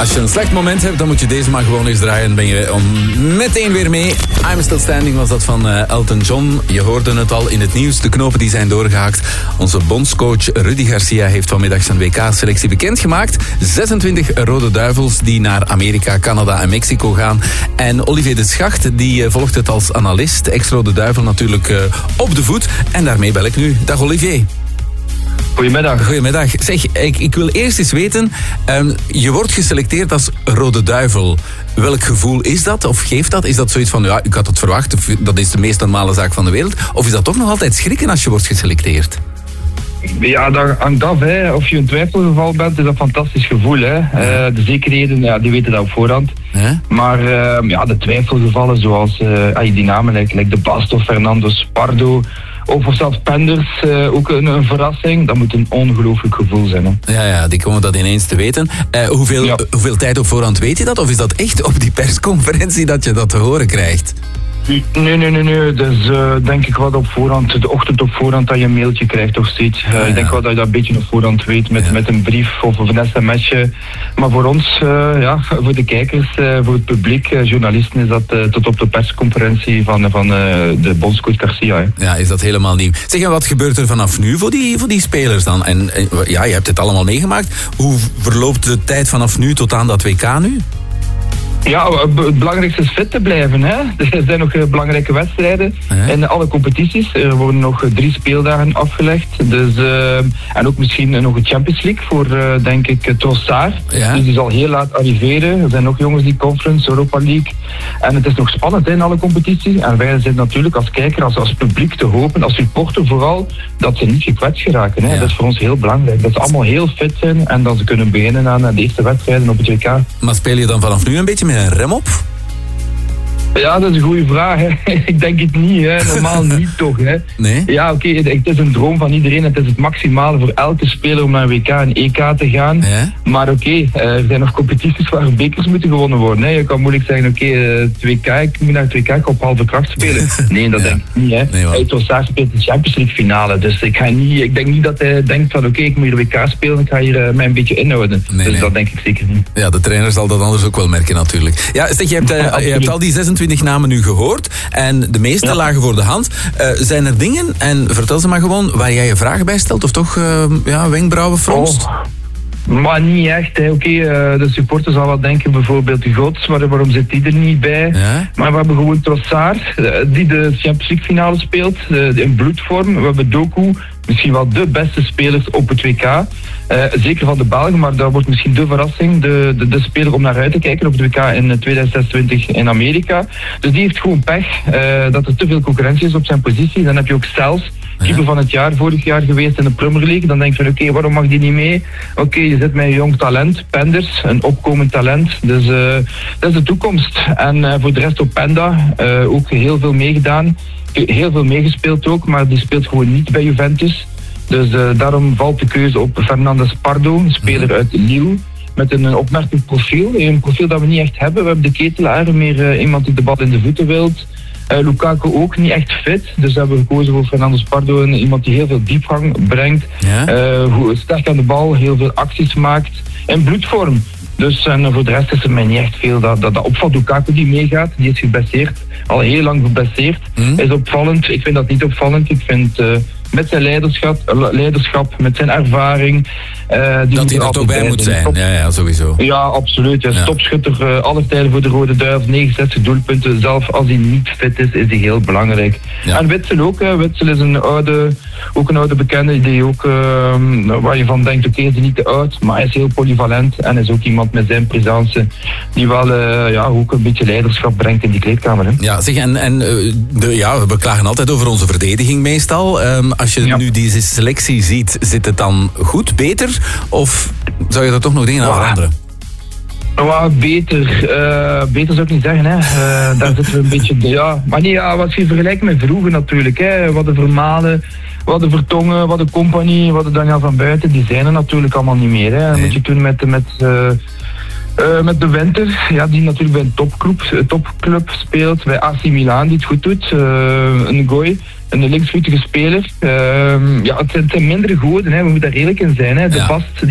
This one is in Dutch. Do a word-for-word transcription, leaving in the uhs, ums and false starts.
Als je een slecht moment hebt, dan moet je deze maar gewoon eens draaien. Dan ben je om meteen weer mee. I'm Still Standing was dat van uh, Elton John. Je hoorde het al in het nieuws. De knopen die zijn doorgehakt. Onze bondscoach Rudy Garcia heeft vanmiddag zijn W K-selectie bekendgemaakt. zesentwintig Rode Duivels die naar Amerika, Canada en Mexico gaan. En Olivier de Schacht die uh, volgt het als analist. Ex-Rode Duivel natuurlijk uh, op de voet. En daarmee bel ik nu. Dag Olivier. Goedemiddag. Goedemiddag. Zeg, ik, ik wil eerst eens weten, um, je wordt geselecteerd als Rode Duivel. Welk gevoel is dat? Of geeft dat? Is dat zoiets van, ja, ik had het verwacht, of dat is de meest normale zaak van de wereld? Of is dat toch nog altijd schrikken als je wordt geselecteerd? Ja, dat hangt af. Hè. Of je een twijfelgeval bent, is dat een fantastisch gevoel. Hè. Ja. Uh, de zekerheden, ja, die weten dat op voorhand. Ja. Maar uh, ja, de twijfelgevallen, zoals uh, die namen, like, like de Bast of Fernando Pardo, of zelfs Penders, uh, ook een, een verrassing. Dat moet een ongelooflijk gevoel zijn. Hè. Ja, ja, die komen dat ineens te weten. Uh, hoeveel, ja. hoeveel tijd op voorhand weet je dat? Of is dat echt op die persconferentie dat je dat te horen krijgt? Nee, nee, nee, nee. Dus uh, denk ik wat op voorhand, de ochtend op voorhand dat je een mailtje krijgt of steeds. Uh, ja, ja. Ik denk wel dat je dat een beetje op voorhand weet met, ja. met een brief of een sms'je. Maar voor ons, uh, ja, voor de kijkers, uh, voor het publiek, uh, journalisten, is dat uh, tot op de persconferentie van, van uh, de bondscoach Garcia. Hè. Ja, is dat helemaal nieuw. Zeg, en wat gebeurt er vanaf nu voor die, voor die spelers dan? En uh, ja, je hebt het allemaal meegemaakt. Hoe verloopt de tijd vanaf nu tot aan dat W K nu? Ja, het belangrijkste is fit te blijven. Hè? Er zijn nog belangrijke wedstrijden ja. in alle competities. Er worden nog drie speeldagen afgelegd. Dus, uh, en ook misschien nog een Champions League voor, uh, denk ik, Trossard. Ja. Dus die zal heel laat arriveren. Er zijn nog jongens die Conference, Europa League. En het is nog spannend hè, in alle competities. En wij zijn natuurlijk als kijker, als, als publiek te hopen, als supporter vooral, dat ze niet gekwetst geraken. Hè? Ja. Dat is voor ons heel belangrijk. Dat ze allemaal heel fit zijn en dat ze kunnen beginnen aan de eerste wedstrijden op het W K. Maar speel je dan vanaf nu een beetje met een rem op? Ja, dat is een goede vraag. Hè. Ik denk het niet, hè. Normaal niet toch. Hè. Nee? Ja, oké, okay, het is een droom van iedereen. Het is het maximale voor elke speler om naar een W K en E K te gaan. Ja? Maar oké, okay, er zijn nog competities waar bekers moeten gewonnen worden. Hè. Je kan moeilijk zeggen, oké, okay, het W K, ik moet naar het W K, ik op halve kracht spelen. Nee, dat ja. denk ik niet. Hè. Nee, hij Trossard speelt de Champions League finale. Dus ik, ga niet, ik denk niet dat hij denkt van, oké, okay, ik moet hier W K spelen, ik ga hier uh, mij een beetje inhouden. Nee, dus nee. dat denk ik zeker niet. Ja, de trainer zal dat anders ook wel merken natuurlijk. Ja, zeg, je hebt, uh, je hebt al die zesentwintig namen nu gehoord en de meeste ja. lagen voor de hand. Uh, zijn er dingen, en vertel ze maar gewoon, waar jij je vragen bij stelt of toch uh, ja, wenkbrauwen fronst? Oh. Maar niet echt. Oké, okay, uh, de supporter zal wel denken bijvoorbeeld Gods, maar waarom zit die er niet bij? Ja? Maar we hebben gewoon Trossard, uh, die de Champions League finale speelt, uh, in bloedvorm. We hebben Doku, misschien wel de beste spelers op het W K. Uh, zeker van de Belgen, maar dat wordt misschien de verrassing. De, de, de speler om naar uit te kijken op het W K in tweeduizend zesentwintig in Amerika. Dus die heeft gewoon pech uh, dat er te veel concurrentie is op zijn positie. Dan heb je ook Sels, keeper van het jaar, vorig jaar geweest in de Premier League. Dan denk je van oké, okay, waarom mag die niet mee? Oké, okay, je zit met een jong talent, Penders, een opkomend talent. Dus uh, dat is de toekomst. En uh, voor de rest op Penda, uh, ook heel veel meegedaan. Heel veel meegespeeld ook, maar die speelt gewoon niet bij Juventus. Dus uh, daarom valt de keuze op Fernando Pardo, een speler uit Lille. Met een, een opmerkelijk profiel. Een profiel dat we niet echt hebben. We hebben de ketelaar, meer uh, iemand die de bal in de voeten wilt. Uh, Lukaku ook niet echt fit. Dus we hebben gekozen voor Fernando Pardo. Iemand die heel veel diepgang brengt. Ja? Uh, sterk aan de bal, heel veel acties maakt. In bloedvorm. Dus en voor de rest is er mij niet echt veel dat, dat, dat opvalt. Lukaku die meegaat, die is geblesseerd. Al heel lang geblesseerd. Mm. Is opvallend. Ik vind dat niet opvallend. Ik vind... Uh, met zijn leiderschap, leiderschap, met zijn ervaring. Uh, die dat hij er toch bij moet zijn, top... ja, ja, sowieso. Ja, absoluut. Ja, ja. Topschutter, uh, alle tijden voor de Rode Duivels, negenenzestig doelpunten. Zelfs als hij niet fit is, is hij heel belangrijk. Ja. En Witsel ook. Hè. Witsel is een oude, ook een oude bekende die ook, uh, waar je van denkt, oké, okay, is hij niet te oud, maar hij is heel polyvalent en is ook iemand met zijn presence die wel uh, ja, ook een beetje leiderschap brengt in die kleedkamer. Hè. Ja, zeg, en, en de, ja, we klagen altijd over onze verdediging meestal. Um, als je ja. nu deze selectie ziet, zit het dan goed, beter? Of zou je er toch nog dingen aan veranderen? Well, beter, uh, beter zou ik niet zeggen. Hè. Uh, daar zitten we een beetje... Ja. Maar nee, ja, wat je vergelijkt met vroeger natuurlijk. Hè. Wat de Vermalen, wat de Vertongen, wat de Compagnie, wat de Daniel van Buiten, die zijn er natuurlijk allemaal niet meer. Hè. Nee. Moet je toen met... met uh, Uh, met de Winter, ja, die natuurlijk bij een topclub, topclub speelt, bij A C Milan, die het goed doet. Uh, een gooi, een linksvoetige speler. Uh, ja, het zijn, het zijn mindere goden, hè. We moeten daar eerlijk in zijn. Hè. De ja. Bast, die